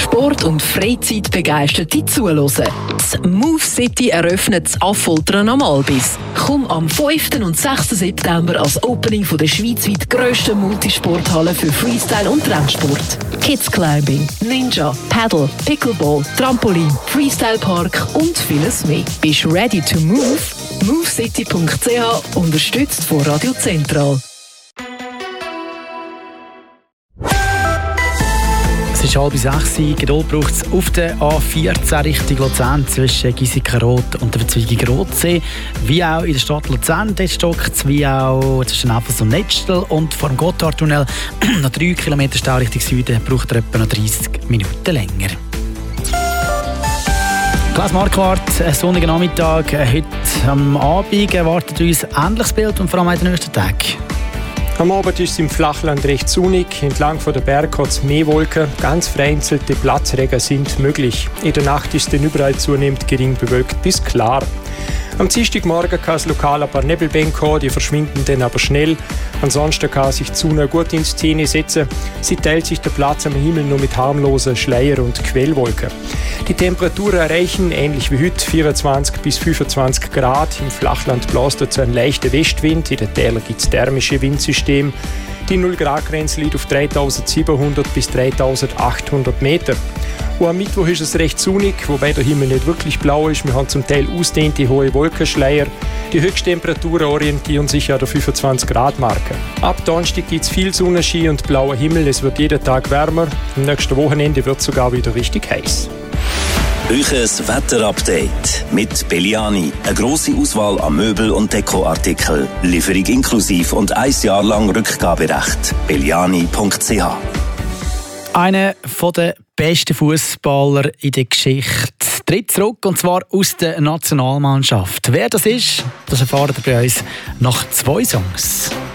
Sport- und Freizeitbegeisterte zuhören. Das Move City eröffnet das Affoltern am Albis. Komm am 5. und 6. September als Opening von der schweizweit grössten Multisporthalle für Freestyle und Rennsport. Kids Climbing, Ninja, Paddle, Pickleball, Trampolin, Freestyle Park und vieles mehr. Bist ready to move? MoveCity.ch, unterstützt von Radio Zentral. Es ist 5:30 Uhr. Geduld braucht es auf der A14 Richtung Luzern zwischen Giesikenrot und der Verzweigung Rotsee. Wie auch in der Stadt Luzern. Dort stockt es wie auch zwischen Nefels und Netzstel. Und vor dem Gotthardtunnel noch 3 Kilometer Stau Richtung Süden braucht er etwa noch 30 Minuten länger. Klaas Marquardt, ein sonniger Nachmittag. Heute am Abend erwartet uns ein ähnliches Bild und vor allem in den nächsten Tagen. Am Abend ist es im Flachland recht sonnig. Entlang von der Berge hat es mehr Wolken. Ganz vereinzelte Platzregen sind möglich. In der Nacht ist es dann überall zunehmend gering bewölkt bis klar. Am Dienstagmorgen kann es lokal ein paar Nebelbänke haben, die verschwinden dann aber schnell. Ansonsten kann sich die Sonne gut in die Szene setzen. Sie teilt sich der Platz am Himmel nur mit harmlosen Schleier- und Quellwolken. Die Temperaturen erreichen, ähnlich wie heute, 24 bis 25 Grad. Im Flachland bläst dazu ein leichter Westwind. In den Tälern gibt es thermische Windsysteme. Die 0-Grad-Grenze liegt auf 3700 bis 3800 Meter. Und am Mittwoch ist es recht sonnig, wobei der Himmel nicht wirklich blau ist. Wir haben zum Teil ausdehnte hohe Wolkenschleier. Die Höchsttemperaturen orientieren sich an der 25-Grad-Marke. Ab Donnerstag gibt es viel Sonnenschein und blauer Himmel. Es wird jeden Tag wärmer. Am nächsten Wochenende wird es sogar wieder richtig heiß. Euches Wetterupdate mit Belliani. Eine grosse Auswahl an Möbel- und Dekoartikeln. Lieferung inklusiv und 1 Jahr lang Rückgaberecht. Belliani.ch. Einer der besten Fußballer in der Geschichte tritt zurück, und zwar aus der Nationalmannschaft. Wer das ist, das erfahren wir bei uns nach 2 Songs.